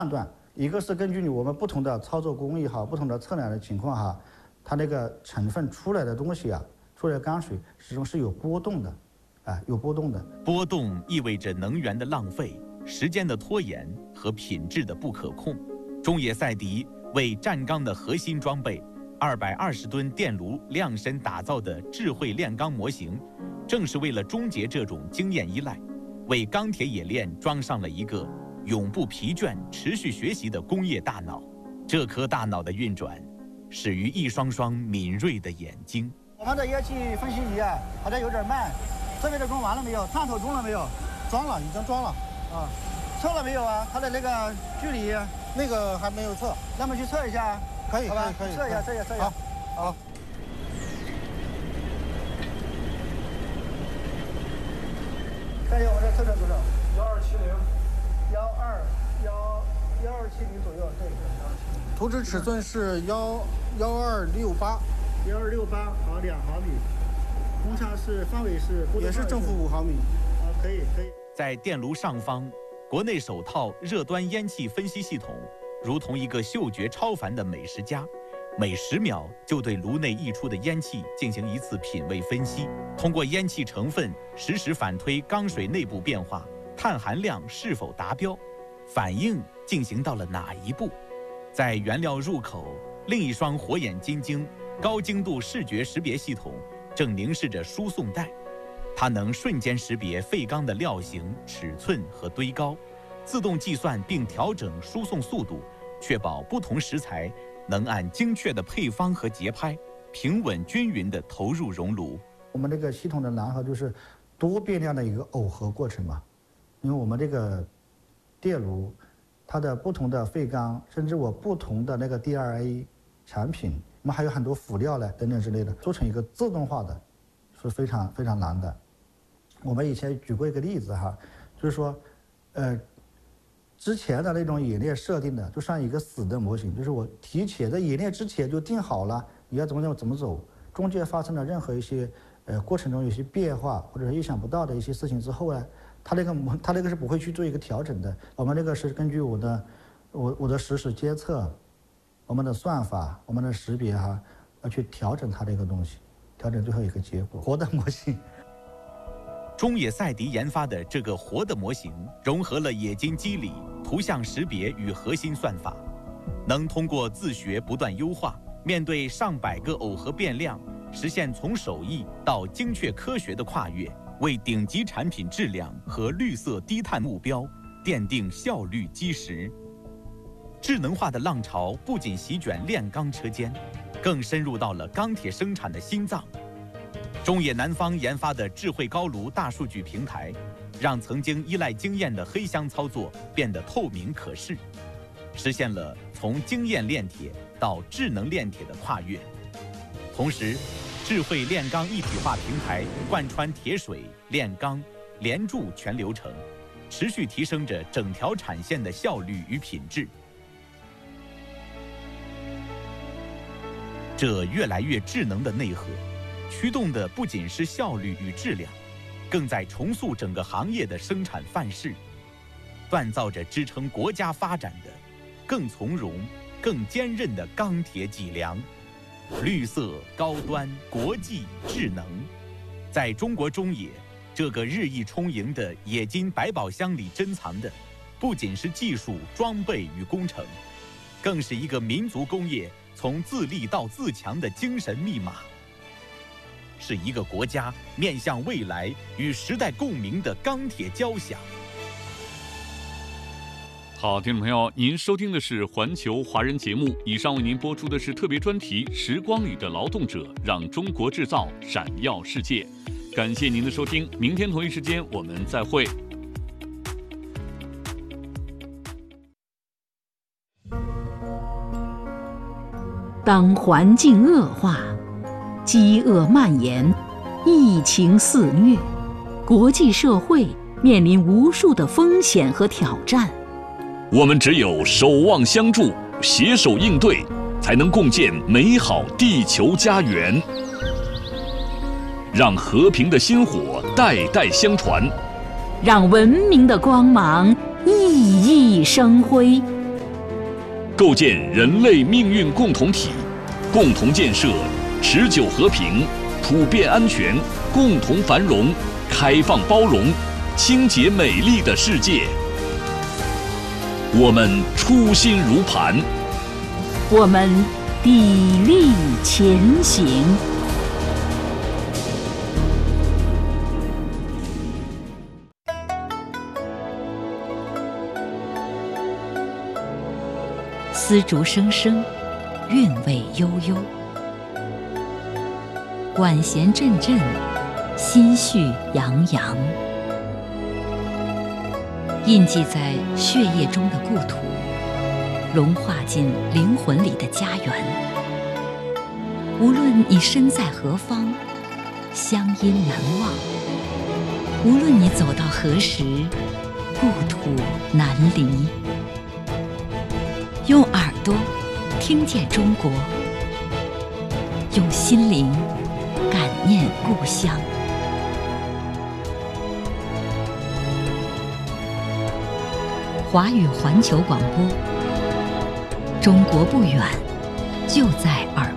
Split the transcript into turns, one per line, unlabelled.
判断，一个是根据我们不同的操作工艺哈，不同的测量的情况哈，它那个成分出来的东西啊，出来的钢水始终是有波动的，有波动的。
波动意味着能源的浪费、时间的拖延和品质的不可控。中野赛迪为站钢的核心装备220吨电炉量身打造的智慧炼钢模型，正是为了终结这种经验依赖，为钢铁冶炼装上了一个永不疲倦、持续学习的工业大脑。这颗大脑的运转，始于一双双敏锐的眼睛。
我们的液气分析仪啊，好像有点慢。设备的装完了没有？探头装了没有？
装了，已经装了。
啊，测了没有啊？它的那个距离，
那个还没有测。
那么去测一下。
可以，
好吧，
可以，
测一下，测一下，测一下。
好。
看一下我们的测准多少
？1270，1270
左右，对。
图纸尺寸是1268，1268，
好，2毫米。公差是范围是
也是正负5毫米。
可以。
在电炉上方，国内首套热端烟气分析系统，如同一个嗅觉超凡的美食家，每10秒就对炉内溢出的烟气进行一次品味分析，通过烟气成分实时反推钢水内部变化、碳含量是否达标，反应进行到了哪一步。在原料入口，另一双火眼金睛、高精度视觉识别系统正凝视着输送带，它能瞬间识别废钢的料型、尺寸和堆高，自动计算并调整输送速度，确保不同食材能按精确的配方和节拍，平稳均匀地投入熔炉。
我们这个系统的蓝核就是多变量的一个耦合过程嘛，因为我们这个电炉，它的不同的废钢，甚至我不同的那个 DRA 产品，我们还有很多辅料呢等等之类的，做成一个自动化的，是非常非常难的。我们以前举过一个例子哈，就是说，之前的那种冶炼设定的，就像一个死的模型，就是我提前在冶炼之前就定好了你要怎么走，中间发生了任何一些过程中有些变化或者是意想不到的一些事情之后呢，它那个是不会去做一个调整的。我们那个是根据我的实时监测，我们的算法，我们的识别要去调整它这个东西，调整最后一个结果，活的模型。
中野赛迪研发的这个活的模型，融合了冶金机理、图像识别与核心算法，能通过自学不断优化，面对上百个耦合变量，实现从手艺到精确科学的跨越，为顶级产品质量和绿色低碳目标奠定效率基石。智能化的浪潮不仅席卷炼钢车间，更深入到了钢铁生产的心脏。中野南方研发的智慧高炉大数据平台，让曾经依赖经验的黑箱操作变得透明可视，实现了从经验炼铁到智能炼铁的跨越。同时，智慧炼钢一体化平台贯穿铁水、炼钢、连铸全流程，持续提升着整条产线的效率与品质。这越来越智能的内核，驱动的不仅是效率与质量，更在重塑整个行业的生产范式，锻造着支撑国家发展的更从容、更坚韧的钢铁脊梁。绿色、高端、国际、智能，在中国中冶这个日益充盈的冶金百宝箱里珍藏的，不仅是技术、装备与工程，更是一个民族工业从自立到自强的精神密码，是一个国家面向未来与时代共鸣的钢铁交响。
好，听众朋友，您收听的是环球华人节目，以上为您播出的是特别专题《时光里的劳动者》，让中国制造闪耀世界。感谢您的收听，明天同一时间我们再会。
当环境恶化，饥饿蔓延，疫情肆虐，国际社会面临无数的风险和挑战。
我们只有守望相助，携手应对，才能共建美好地球家园。让和平的薪火代代相传，
让文明的光芒熠熠生辉。
构建人类命运共同体，共同建设持久和平、普遍安全、共同繁荣、开放包容、清洁美丽的世界。我们初心如磐，
我们砥砺前行。丝竹声声，韵味悠悠，管弦阵阵，心绪洋洋。印记在血液中的故土，融化进灵魂里的家园。无论你身在何方，乡音难忘；无论你走到何时，故土难离。用耳朵听见中国，用心灵感念故乡。华语环球广播，中国不远，就在耳